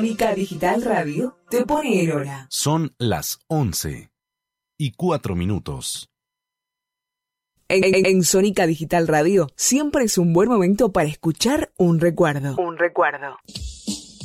Sónica Digital Radio te pone en hora. Son las 11:04. En Sónica Digital Radio siempre es un buen momento para escuchar un recuerdo. Un recuerdo.